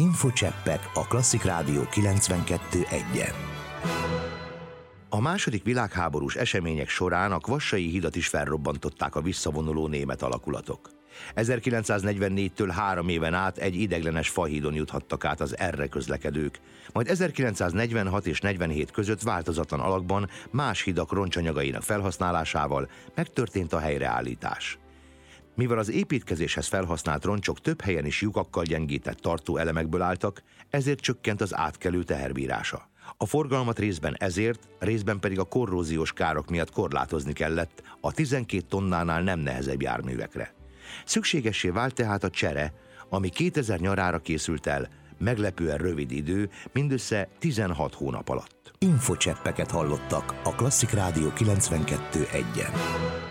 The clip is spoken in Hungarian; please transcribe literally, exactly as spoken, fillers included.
Infocseppek a Klasszik Rádió kilencvenkettő egyen. A második világháborús események során a Kvassai hidat is felrobbantották a visszavonuló német alakulatok. ezerkilencszáznegyvennégytől három éven át egy ideiglenes fahídon juthattak át az erre közlekedők, majd ezerkilencszáznegyvenhat és negyvenhét között változatlan alakban más hidak roncsanyagainak felhasználásával megtörtént a helyreállítás. Mivel az építkezéshez felhasznált roncsok több helyen is lyukakkal gyengített tartó elemekből álltak, ezért csökkent az átkelő teherbírása. A forgalmat részben ezért, részben pedig a korróziós károk miatt korlátozni kellett a tizenkét tonnánál nem nehezebb járművekre. Szükségessé vált tehát a csere, ami kétezer nyarára készült el, meglepően rövid idő, mindössze tizenhat hónap alatt. Infocseppeket hallottak a Klasszik Rádió kilencvenkettő egyen.